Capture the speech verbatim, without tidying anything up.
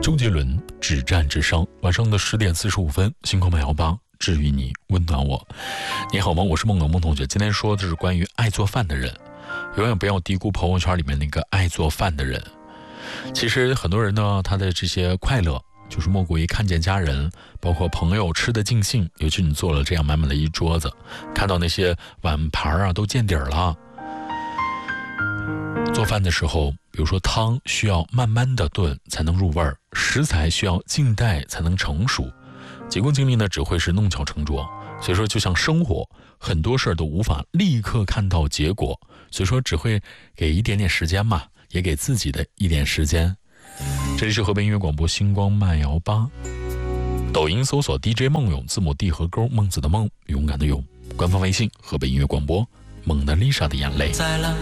周杰伦止战之殇，晚上的十点四十五分，星空慢摇吧，治愈你，温暖我。你好吗？我是梦龙梦同学。今天说的是关于爱做饭的人，永远不要低估朋友圈里面那个爱做饭的人。其实很多人呢，他的这些快乐就是莫过于看见家人包括朋友吃得尽兴，尤其你做了这样满满的一桌子，看到那些碗盘啊都见底儿了。做饭的时候，比如说汤需要慢慢的炖才能入味儿，食材需要静待才能成熟，急功近利呢只会是弄巧成拙。所以说就像生活，很多事儿都无法立刻看到结果，所以说只会给一点点时间嘛，也给自己的一点时间。这里是河北音乐广播星光慢摇吧，抖音搜索 D J 梦勇，字母 D 和勾，孟子的梦，勇敢的勇。官方微信河北音乐广播，蒙娜丽莎的眼泪。 在蓝